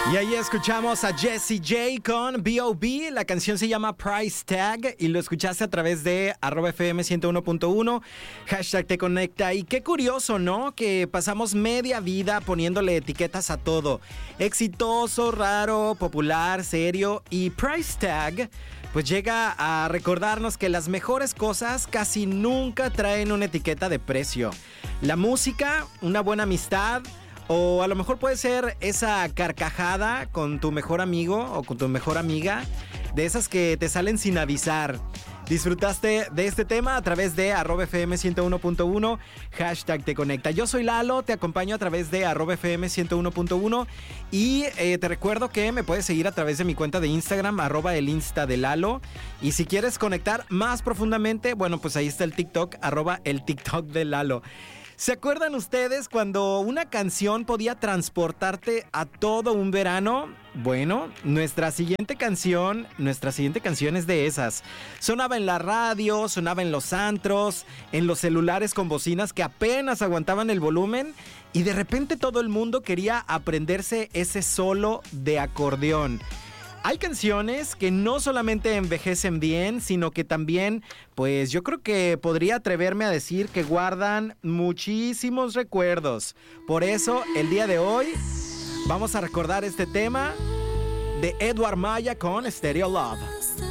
Y ahí escuchamos a Jessie J con B.O.B. La canción se llama Price Tag y lo escuchaste a través de @FM 101.1, hashtag te conecta. Y qué curioso, ¿no? Que pasamos media vida poniéndole etiquetas a todo. Exitoso, raro, popular, serio. Y Price Tag pues llega a recordarnos que las mejores cosas casi nunca traen una etiqueta de precio. La música, una buena amistad, o a lo mejor puede ser esa carcajada con tu mejor amigo o con tu mejor amiga, de esas que te salen sin avisar. Disfrutaste de este tema a través de @FM 101.1, hashtag te conecta. Yo soy Lalo, te acompaño a través de @FM 101.1 y te recuerdo que me puedes seguir a través de mi cuenta de Instagram, @el Insta de Lalo. Y si quieres conectar más profundamente, bueno, pues ahí está el TikTok, @el TikTok de Lalo. ¿Se acuerdan ustedes cuando una canción podía transportarte a todo un verano? Bueno, nuestra siguiente canción es de esas. Sonaba en la radio, sonaba en los antros, en los celulares con bocinas que apenas aguantaban el volumen y de repente todo el mundo quería aprenderse ese solo de acordeón. Hay canciones que no solamente envejecen bien, sino que también, pues yo creo que podría atreverme a decir que guardan muchísimos recuerdos. Por eso, el día de hoy, vamos a recordar este tema de Edward Maya con Stereo Love.